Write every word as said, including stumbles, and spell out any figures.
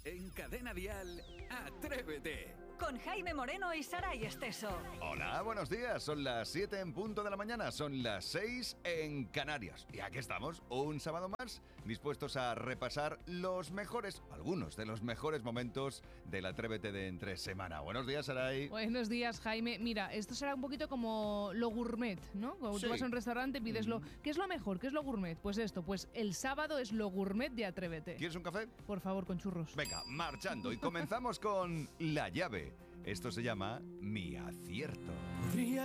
En Cadena Dial, Atrévete. Con Jaime Moreno y Saray Esteso. Hola, buenos días. Son las siete en punto de la mañana. Son las seis en Canarias. Y aquí estamos, un sábado más, dispuestos a repasar los mejores, algunos de los mejores momentos del Atrévete de entre semana. Buenos días, Saray. Buenos días, Jaime. Mira, esto será un poquito como lo gourmet, ¿no? Cuando Sí. tú vas a un restaurante, pides lo... Mm. ¿Qué es lo mejor? ¿Qué es lo gourmet? Pues esto, pues el sábado es lo gourmet de Atrévete. ¿Quieres un café? Por favor, con churros. Venga, marchando. Y comenzamos con La Llave. Esto se llama Mi Acierto.